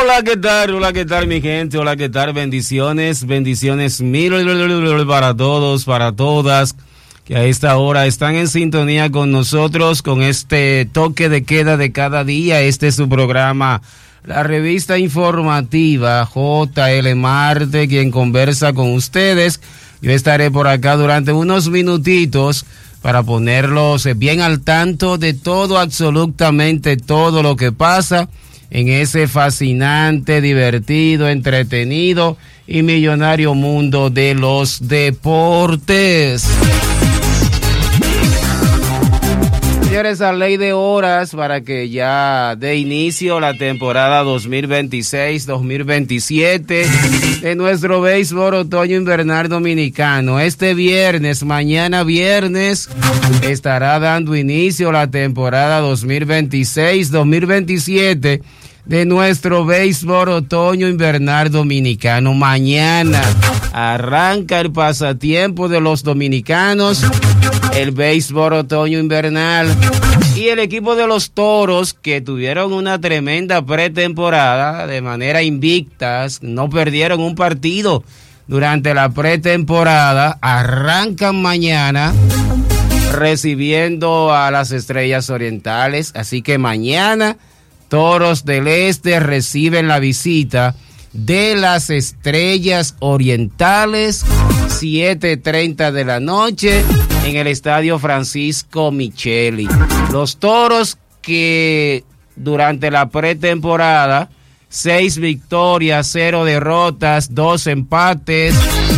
Hola, ¿qué tal? Hola, ¿qué tal, mi gente? Hola, ¿qué tal? Bendiciones, bendiciones mil para todos, para todas, que a esta hora están en sintonía con nosotros, con este toque de queda de cada día. Este es su programa, la revista informativa JL Marte, quien conversa con ustedes. Yo estaré por acá durante unos minutitos para ponerlos bien al tanto de todo, absolutamente todo lo que pasa en ese fascinante, divertido, entretenido y millonario mundo de los deportes. Señores, a ley de horas para que ya dé inicio la temporada 2026-2027 de nuestro béisbol otoño invernal dominicano. Este viernes, mañana viernes, estará dando inicio la temporada 2026-2027 de nuestro béisbol otoño invernal dominicano. Mañana arranca el pasatiempo de los dominicanos, el béisbol otoño invernal, y el equipo de los Toros, que tuvieron una tremenda pretemporada de manera invictas, no perdieron un partido durante la pretemporada, arrancan mañana recibiendo a las Estrellas Orientales. Así que mañana Toros del Este reciben la visita de las Estrellas Orientales, 7:30 de la noche en el Estadio Francisco Micheli. Los Toros, que durante la pretemporada 6 victorias, 0 derrotas, 2 empates.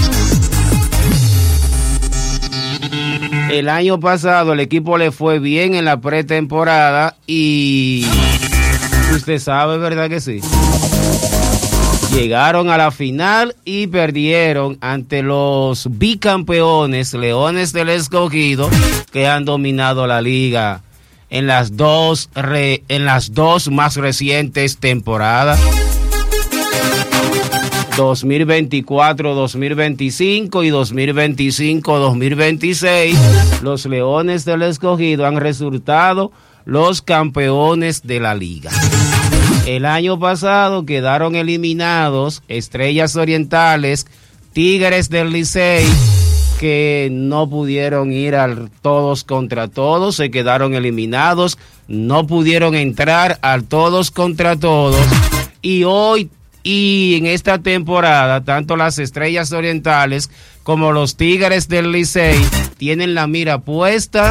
El año pasado el equipo le fue bien en la pretemporada y usted sabe, ¿verdad que sí? Llegaron a la final y perdieron ante los bicampeones Leones del Escogido, que han dominado la liga en las dos más recientes temporadas, 2024-2025 y 2025-2026. Los Leones del Escogido han resultado los campeones de la liga. El año pasado quedaron eliminados Estrellas Orientales, Tigres del Licey, que no pudieron ir al todos contra todos, se quedaron eliminados, no pudieron entrar al todos contra todos. Y hoy y en esta temporada, tanto las Estrellas Orientales como los Tigres del Licey tienen la mira puesta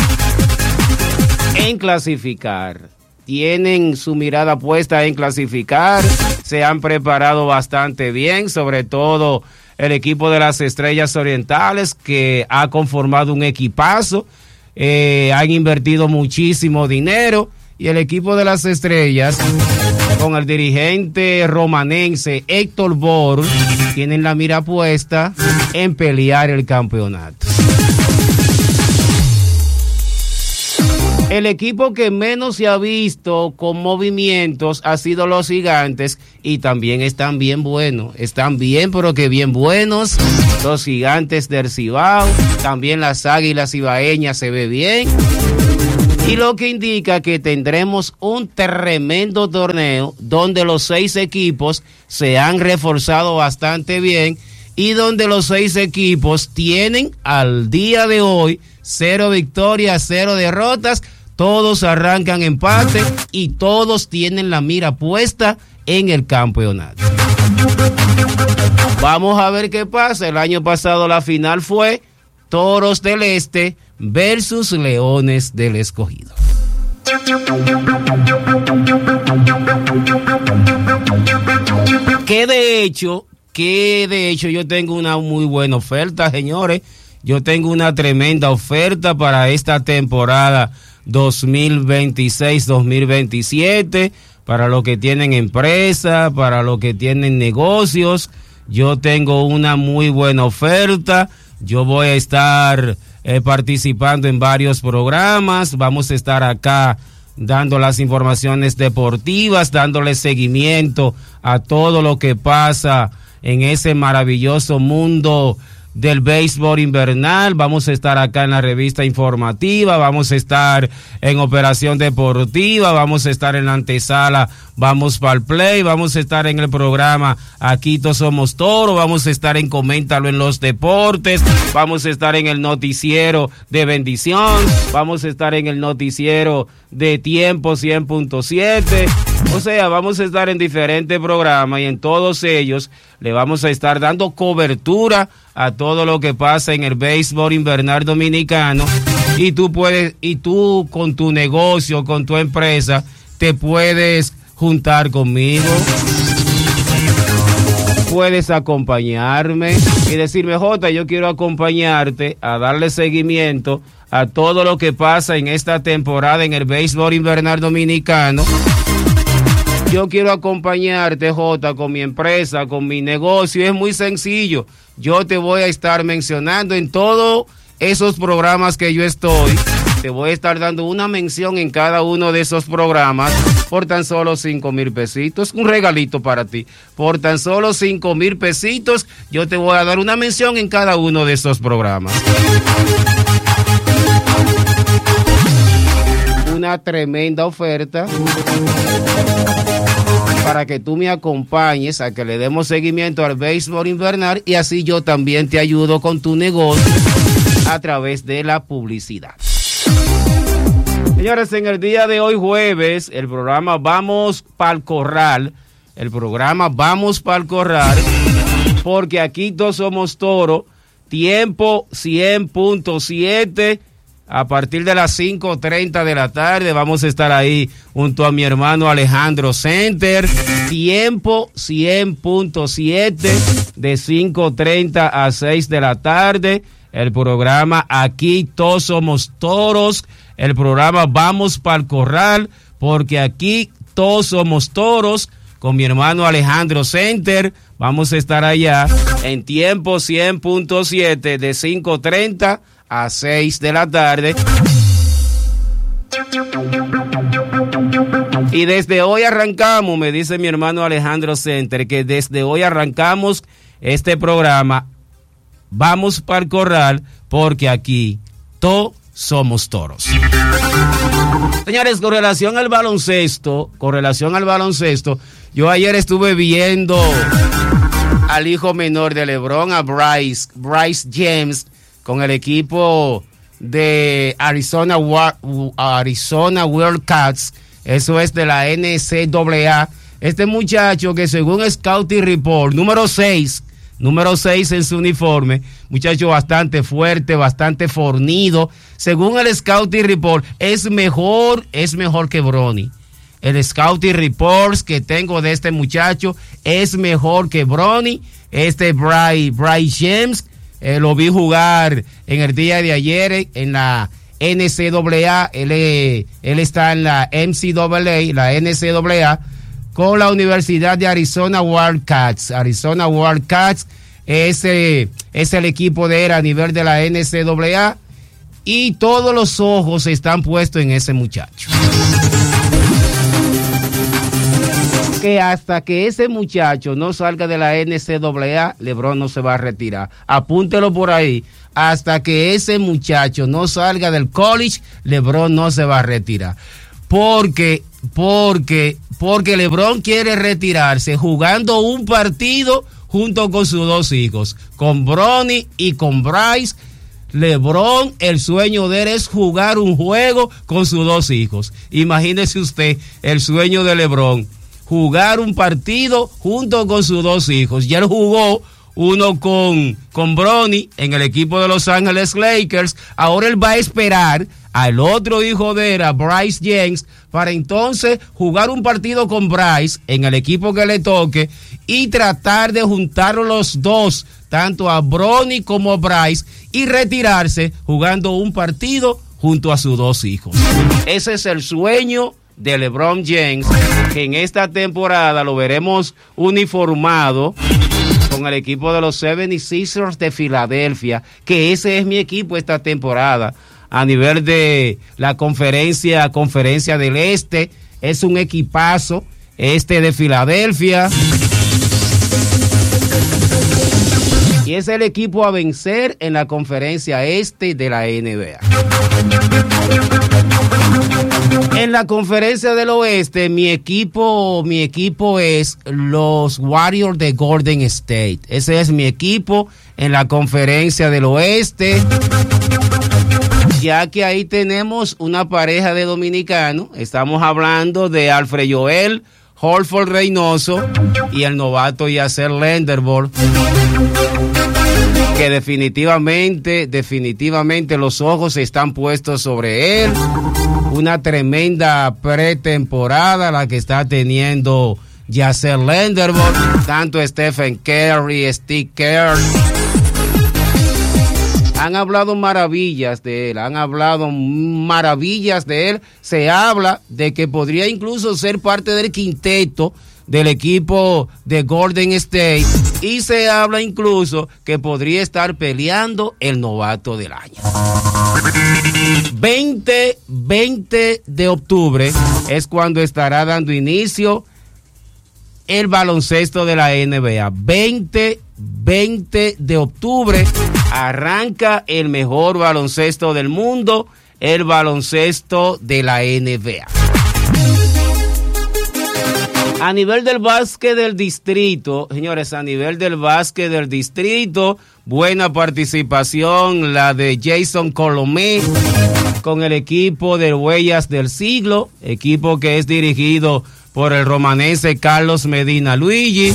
en clasificar. Tienen su mirada puesta en clasificar, se han preparado bastante bien, sobre todo el equipo de las Estrellas Orientales, que ha conformado un equipazo, han invertido muchísimo dinero, y el equipo de las Estrellas, con el dirigente romanense Héctor Bor, tienen la mira puesta en pelear el campeonato. El equipo que menos se ha visto con movimientos ha sido los Gigantes, y también están bien buenos, están bien, pero que bien buenos, los Gigantes del Cibao, también las Águilas Ibaeñas se ve bien, y lo que indica que tendremos un tremendo torneo donde los 6 equipos se han reforzado bastante bien y donde los 6 equipos tienen al día de hoy 0 victorias, 0 derrotas. Todos arrancan empate y todos tienen la mira puesta en el campeonato. Vamos a ver qué pasa. El año pasado la final fue Toros del Este versus Leones del Escogido. Que de hecho yo tengo una muy buena oferta, señores. Yo tengo una tremenda oferta para esta temporada 2026-2027, para los que tienen empresa, para los que tienen negocios. Yo tengo una muy buena oferta. Yo voy a estar participando en varios programas. Vamos a estar acá dando las informaciones deportivas, dándole seguimiento a todo lo que pasa en ese maravilloso mundo del béisbol invernal. Vamos a estar acá en la revista informativa, vamos a estar en Operación Deportiva, vamos a estar en la antesala Vamos para el Play, vamos a estar en el programa Aquí Todos Somos Toro, vamos a estar en Coméntalo en los Deportes, vamos a estar en el noticiero de Bendición, vamos a estar en el noticiero de Tiempo 100.7, o sea, vamos a estar en diferentes programas y en todos ellos le vamos a estar dando cobertura a todo lo que pasa en el béisbol invernal dominicano, y tú con tu negocio, con tu empresa, te puedes juntar conmigo, puedes acompañarme y decirme: Jota, yo quiero acompañarte a darle seguimiento a todo lo que pasa en esta temporada en el béisbol invernal dominicano. Yo quiero acompañarte, Jota, con mi empresa, con mi negocio. Es muy sencillo. Yo te voy a estar mencionando en todos esos programas que yo estoy. Te voy a estar dando una mención en cada uno de esos programas por tan solo 5,000 pesitos. Un regalito para ti. Por tan solo 5,000 pesitos, yo te voy a dar una mención en cada uno de esos programas. Una tremenda oferta para que tú me acompañes a que le demos seguimiento al béisbol invernal, y así yo también te ayudo con tu negocio a través de la publicidad. Señores, en el día de hoy jueves, el programa Vamos Pa'l Corral, porque Aquí Todos Somos Toro, Tiempo 100.7, a partir de las 5:30 de la tarde, vamos a estar ahí junto a mi hermano Alejandro Center, Tiempo 100.7, de 5:30 a 6 de la tarde, el programa Aquí Todos Somos Toros, el programa Vamos Pa'l Corral, porque Aquí Todos Somos Toros, con mi hermano Alejandro Center. Vamos a estar allá en Tiempo 100.7 de 5:30 a 6 de la tarde. Y desde hoy arrancamos, me dice mi hermano Alejandro Center, que desde hoy arrancamos este programa Vamos Pa'l Corral, porque aquí todos somos toros. Señores, con relación al baloncesto, yo ayer estuve viendo al hijo menor de LeBron, a Bryce James, con el equipo de Arizona Wildcats, eso es de la NCAA. Este muchacho, que según Scouting Report, número 6 en su uniforme, muchacho bastante fuerte, bastante fornido. Según el Scouting Report, es mejor que Bronny. El Scouting Reports que tengo de este muchacho es mejor que Bronny. Bryce James, lo vi jugar en el día de ayer en la NCAA. Él está en la NCAA, la NCAA, con la Universidad de Arizona Wildcats. Arizona Wildcats es el equipo de él a nivel de la NCAA, y todos los ojos están puestos en ese muchacho. Que hasta que ese muchacho no salga de la NCAA, LeBron no se va a retirar. Apúntelo por ahí. Hasta que ese muchacho no salga del college, LeBron no se va a retirar. Porque LeBron quiere retirarse jugando un partido junto con sus dos hijos, con Bronny y con Bryce. LeBron, el sueño de él es jugar un juego con sus dos hijos. Imagínese usted el sueño de LeBron, jugar un partido junto con sus dos hijos. Ya él jugó uno con Bronny en el equipo de Los Ángeles Lakers. Ahora él va a esperar al otro hijo de él, a Bryce James, para entonces jugar un partido con Bryce en el equipo que le toque y tratar de juntar los dos, tanto a Bronny como a Bryce, y retirarse jugando un partido junto a sus dos hijos. Ese es el sueño de LeBron James, que en esta temporada lo veremos uniformado con el equipo de los 76ers de Filadelfia, que ese es mi equipo esta temporada. A nivel de la conferencia del Este, es un equipazo de Filadelfia. Y Y es el equipo a vencer en la conferencia este de la NBA. En la conferencia del oeste, mi equipo es los Warriors de Golden State. Ese es mi equipo en la conferencia del oeste, ya que ahí tenemos una pareja de dominicanos. Estamos hablando de Alfred Joel Horford Reynoso y el novato Yasser Lenderborg, que definitivamente los ojos están puestos sobre él. Una tremenda pretemporada la que está teniendo Yasser Lenderborg, tanto Stephen Curry, Steve Kerr. Han hablado maravillas de él, Se habla de que podría incluso ser parte del quinteto del equipo de Golden State, y se habla incluso que podría estar peleando el novato del año. 20 de octubre es cuando estará dando inicio el baloncesto de la NBA. 20 de octubre arranca el mejor baloncesto del mundo, el baloncesto de la NBA. A nivel del básquet del distrito, señores, buena participación la de Jason Colomé con el equipo de Huellas del Siglo, equipo que es dirigido por el romanense Carlos Medina Luigi,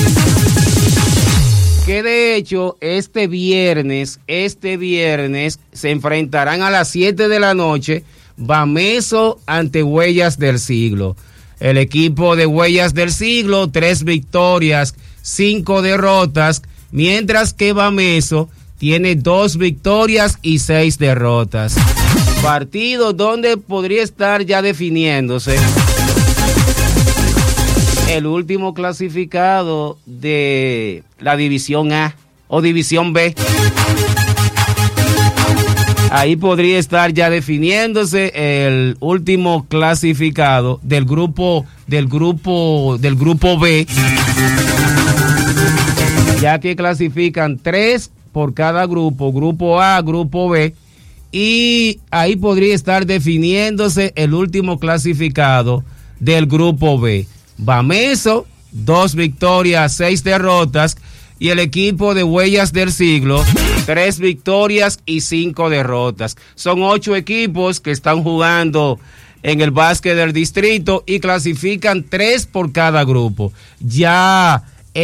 que de hecho este viernes se enfrentarán a las 7 de la noche Bameso ante Huellas del Siglo. El equipo de Huellas del Siglo, 3 victorias, 5 derrotas, mientras que Bameso tiene 2 victorias y 6 derrotas. Partido donde podría estar ya definiéndose el último clasificado de la División A o División B. Ahí podría estar ya definiéndose el último clasificado del grupo B, ya que clasifican 3 por cada grupo A, grupo B, y ahí podría estar definiéndose el último clasificado del grupo B. Bameso, 2 victorias, 6 derrotas, y el equipo de Huellas del Siglo, 3 victorias y 5 derrotas. Son 8 equipos que están jugando en el básquet del distrito y clasifican 3 por cada grupo. Ya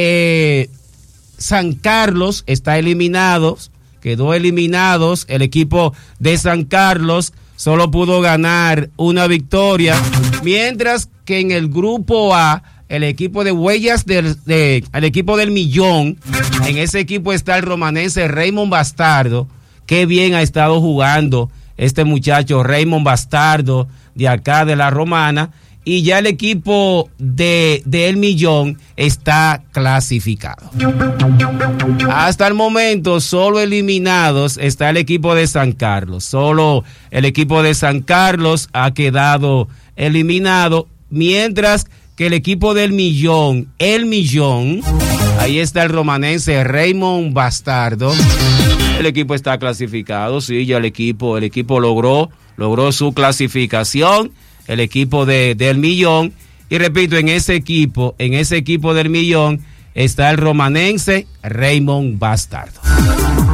San Carlos está quedó eliminados. El equipo de San Carlos solo pudo ganar 1 victoria, mientras que en el grupo A, el equipo de Huellas el equipo del Millón, en ese equipo está el romanense Raymond Bastardo. Qué bien ha estado jugando este muchacho Raymond Bastardo de acá de la Romana, y ya el equipo de El Millón está clasificado. Hasta el momento solo eliminados está el equipo de San Carlos. Solo el equipo de San Carlos ha quedado eliminado, mientras que el equipo del Millón, El Millón, ahí está el romanense Raymond Bastardo. El equipo está clasificado, sí, ya el equipo logró su clasificación, el equipo del Millón. Y repito, en ese equipo del Millón está el romanense Raymond Bastardo.